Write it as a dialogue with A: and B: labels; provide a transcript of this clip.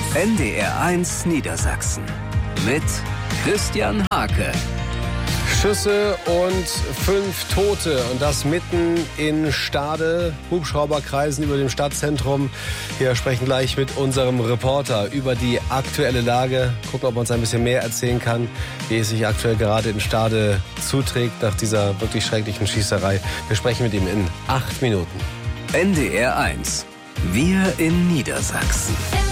A: NDR1 Niedersachsen mit Christian Hake.
B: Schüsse und 5 Tote und das mitten in Stade. Hubschrauber kreisen über dem Stadtzentrum. Wir sprechen gleich mit unserem Reporter über die aktuelle Lage. Gucken, ob er uns ein bisschen mehr erzählen kann, wie es sich aktuell gerade in Stade zuträgt nach dieser wirklich schrecklichen Schießerei. Wir sprechen mit ihm in 8 Minuten.
A: NDR1. Wir in Niedersachsen.